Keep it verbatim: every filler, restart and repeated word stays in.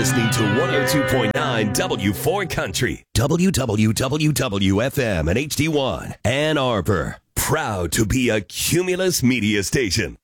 listening to one oh two point nine W four Country, W W W W F M and H D one, Ann Arbor. Proud to be a Cumulus media station.